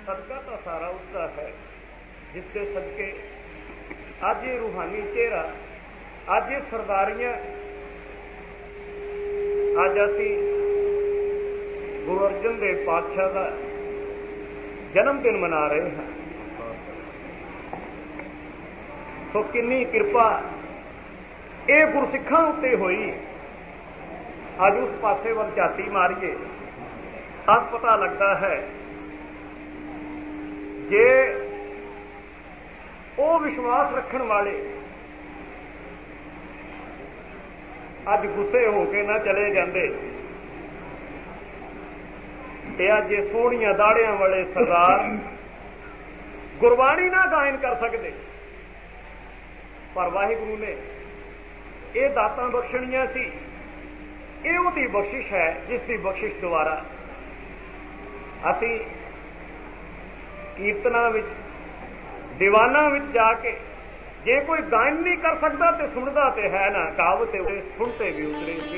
सदका तो सारा उसका है जिसके सदके अज ये रूहानी चेहरा, अज ये सरदारियां, अज असी गुरु अर्जन देव पातशाह का जन्मदिन मना रहे हैं। तो किन्नी किरपा ये गुरसिखां उत्ते होई। अज उस पासे वल झाती मारीए अब पता लगता है जे वो विश्वास रखण वाले अज गुस्से होके ना चले जाते ते अज सोहणियां दाड़ियां वाले सरदार गुरबाणी ना गायन कर सकते, पर वाहिगुरू ने ये दातां बख्शणियां सी। ये उहदी बख्शिश है जिसकी बख्शिश द्वारा असी कीर्तना विच दीवाना विच जाके जे कोई गायन नहीं कर सकता तो सुनता तो है ना, कहावत सुनते भी उतरे।